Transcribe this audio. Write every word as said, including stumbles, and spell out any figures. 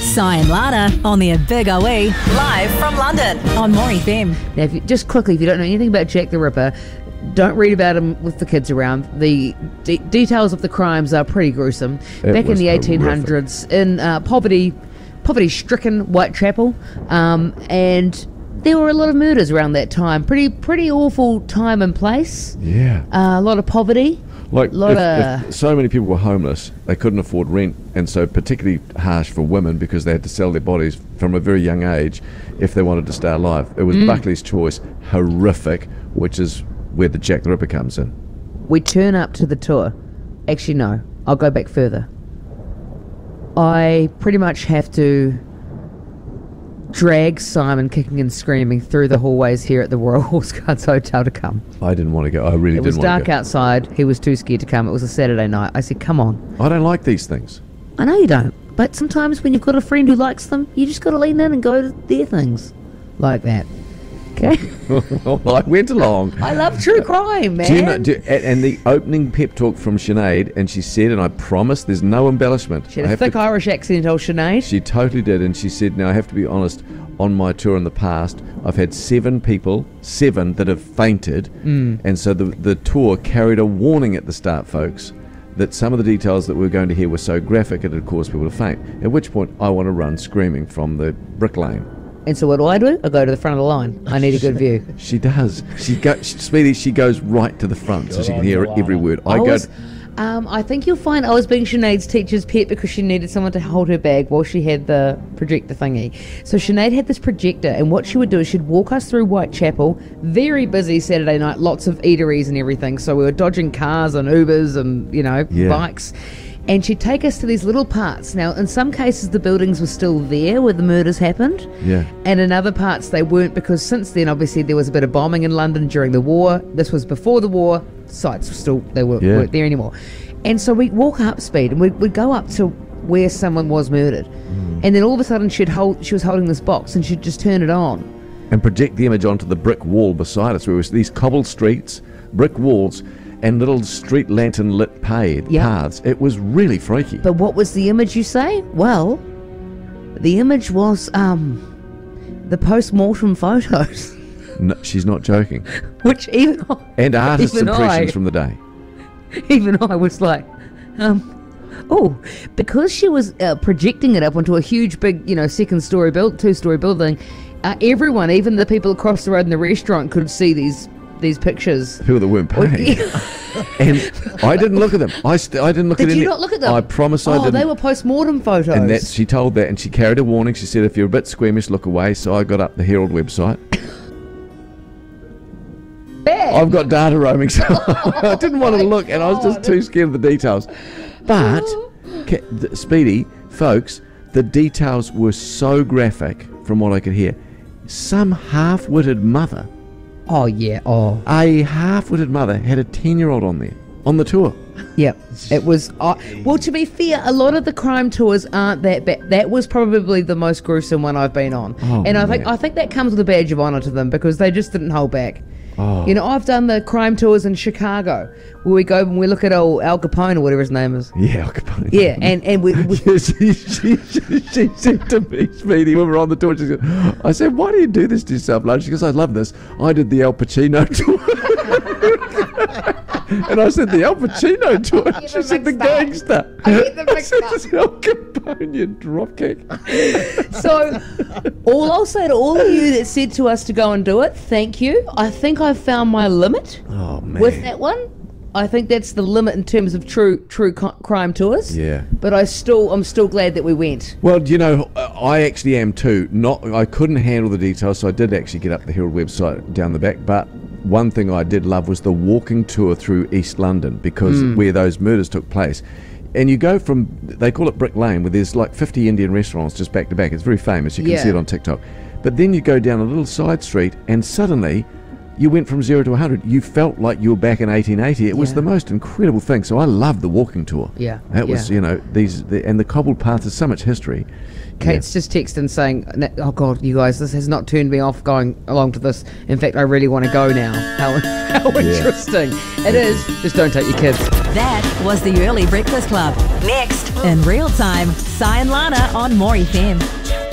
Sai and Lada on the Big O E, live from London on More F M. Now, if you, just quickly, if you don't know anything about Jack the Ripper, don't read about him with the kids around. The de- details of the crimes are pretty gruesome. It Back in was the eighteen hundreds, in uh, poverty, poverty-stricken Whitechapel, um, and there were a lot of murders around that time. Pretty, pretty awful time and place. Yeah. Uh, a lot of poverty. Like, lot if, of... if so many people were homeless, they couldn't afford rent, and so particularly harsh for women because they had to sell their bodies from a very young age if they wanted to stay alive. It was Mm. Buckley's Choice, horrific, which is where the Jack the Ripper comes in. We turn up to the tour. Actually, no. I'll go back further. I pretty much have to drag Simon kicking and screaming through the hallways here at the Royal Horse Guards Hotel to come. I didn't want to go. I really It didn't was want dark to go. outside. He was too scared to come. It was a Saturday night. I said, come on. I don't like these things. I know you don't. But sometimes when you've got a friend who likes them, you just got to lean in and go to their things. Like that. Okay? Well, I went along. I love true crime, man. Do you know, do, and and the opening pep talk from Sinead, and she said, and I promise there's no embellishment. She I had a have thick to- Irish accent, old Sinead. She totally did, and she said, now I have to be honest, on my tour in the past, I've had seven people, seven that have fainted, Mm. and so the, the tour carried a warning at the start, folks, that some of the details that we were going to hear were so graphic it had caused people to faint, at which point I want to run screaming from the brick lane. And so what do I do? I go to the front of the line. I need a good view. She does. She go, she, Speedy, she goes right to the front so she can hear every word. I, I, go... was, um, I think you'll find I was being Sinead's teacher's pet because she needed someone to hold her bag while she had the projector thingy. So Sinead had this projector, and what she would do is she'd walk us through Whitechapel, very busy Saturday night, lots of eateries and everything. So we were dodging cars and Ubers and, you know, Yeah. bikes. And she'd take us to these little parts. Now, in some cases, the buildings were still there where the murders happened. Yeah. And in other parts, they weren't, because since then, obviously, there was a bit of bombing in London during the war. This was before the war. Sites were still, they weren't, Yeah. weren't there anymore. And so we'd walk up speed, and we'd, we'd go up to where someone was murdered. Mm. And then all of a sudden, she'd hold, she was holding this box, and she'd just turn it on. And project the image onto the brick wall beside us, where it was these cobbled streets, brick walls, and little street lantern lit paved Yep. paths. It was really freaky. But what was the image, you say? Well, the image was um, the post-mortem photos, No, she's not joking. which even I, And artists' even impressions I, from the day. even I was like, um, oh, because she was uh, projecting it up onto a huge, big, you know, second-story build, two-story building. Uh, everyone, even the people across the road in the restaurant, could see these these pictures. People that weren't paid. And I didn't look at them. I, st- I didn't look Did at you any. not look at them? I promise I Oh, didn't. they were post-mortem photos. And that she told that, and she carried a warning. She said, if you're a bit squeamish, look away. So I got up the Herald website. Bad. I've got data roaming, so I didn't want to look, and I was just too scared of the details. But, ca- th- Speedy, folks, the details were so graphic from what I could hear. Some half-witted mother, Oh, yeah. Oh, a half-witted mother had a ten-year-old on there, on the tour. yeah. It was... Uh, well, to be fair, a lot of the crime tours aren't that bad. That was probably the most gruesome one I've been on. Oh, and I think man. I think that comes with a badge of honour to them, because they just didn't hold back. Oh. You know, I've done the crime tours in Chicago, where we go and we look at old Al Capone or whatever his name is. Yeah, Al Capone. Yeah, and, and we... we Yeah, she, she, she, she said to me, Speedy, when we were on the tour, she said, I said, why do you do this to yourself, love? She goes, I love this. I did the Al Pacino tour. And I said, the Al Pacino tour? She said, the gangster. I get them I mixed said, up. it's Al Capone, you dropkick. So, all I'll say to all of you that said to us to go and do it, thank you. I think I've found my limit Oh, man. with that one. I think that's the limit in terms of true true co- crime tours. Yeah. But I still, I'm still glad that we went. Well, you know, I actually am too. Not, I couldn't handle the details, so I did actually get up the Herald website down the back. But one thing I did love was the walking tour through East London, because where those murders took place. And you go from, they call it Brick Lane, where there's like fifty Indian restaurants just back to back. It's very famous. You can Yeah. see it on TikTok. But then you go down a little side street, and suddenly you went from zero to one hundred. You felt like you were back in eighteen eighty. It was Yeah. the most incredible thing. So I loved the walking tour. Yeah, That was, yeah. you know, these, the, and the cobbled paths is so much history. Kate's just texting saying, oh God, you guys, this has not turned me off going along to this. In fact, I really want to go now. How, how interesting. It is. Just don't take your kids. That was the Early Breakfast Club. Next, in real time, Si and Lana on More F M.